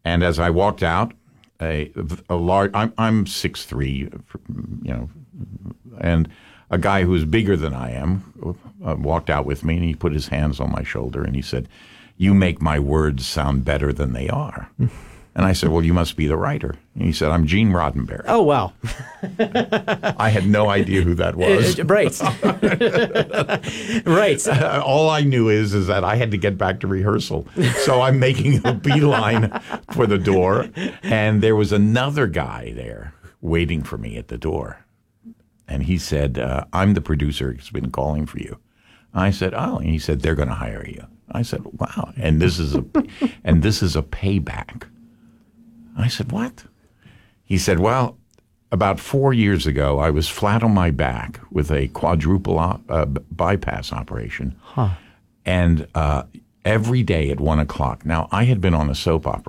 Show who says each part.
Speaker 1: And as I walked out, a large, I'm 6'3", and a guy who was bigger than I am walked out with me, and he put his hands on my shoulder, and he said, "You make my words sound better than they are." And I said, "Well, you must be the writer." And he said, "I'm Gene Roddenberry."
Speaker 2: Oh, wow.
Speaker 1: I had no idea who that was.
Speaker 2: Right. Right.
Speaker 1: All I knew is that I had to get back to rehearsal. So I'm making a beeline for the door, and there was another guy there waiting for me at the door. And he said, "I'm the producer who's been calling for you." I said, "Oh," and he said, "They're going to hire you." I said, "Wow." And this is a payback. I said, "What?" He said, "Well, about 4 years ago, I was flat on my back with a quadruple bypass operation. And every day at 1 o'clock. Now, I had been on a soap opera